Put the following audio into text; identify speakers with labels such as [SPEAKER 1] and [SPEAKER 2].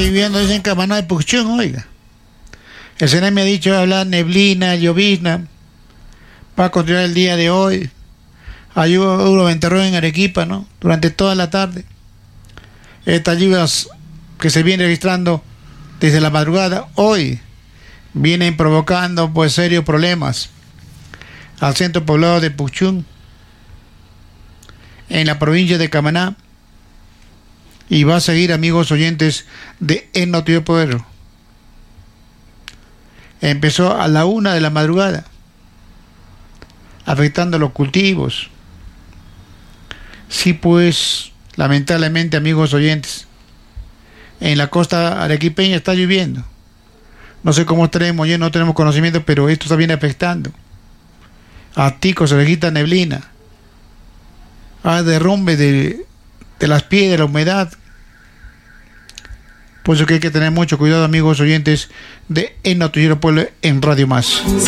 [SPEAKER 1] lloviendo, dicen Camaná de Puchún, oiga. El CNE me ha dicho hablar neblina, llovizna. Va a continuar el día de hoy. Hay hubo ventarrón en Arequipa, ¿no? Durante toda la tarde. Estas lluvias que se vienen registrando desde la madrugada, hoy vienen provocando pues serios problemas al centro poblado de Puchún, en la provincia de Camaná, y va a seguir, amigos oyentes de El Noticiero Poder. Empezó a la 1 de la madrugada, afectando los cultivos. Sí, pues, lamentablemente, amigos oyentes, en la costa arequipeña está lloviendo. No sé cómo estaremos, ya no tenemos conocimiento, pero esto está bien afectando. A ticos, orejita, neblina, a derrumbe de las piedras, la humedad. Por eso que hay que tener mucho cuidado, amigos oyentes de El Noticiero Pueblo en Radio Más.